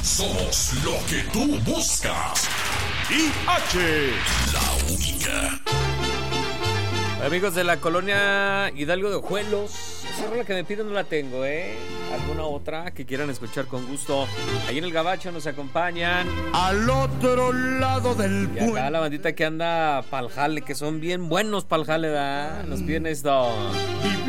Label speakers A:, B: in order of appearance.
A: Somos lo que tú buscas.
B: IH,
A: la única.
C: Amigos de la colonia Hidalgo de Ojuelos, esa rola que me piden no la tengo, ¿Alguna otra que quieran escuchar con gusto? Ahí en el Gabacho nos acompañan.
B: Al otro lado del
C: puente. Y acá la bandita que anda pa'l jale, que son bien buenos pa'l jale, ¿verdad? Nos piden esto.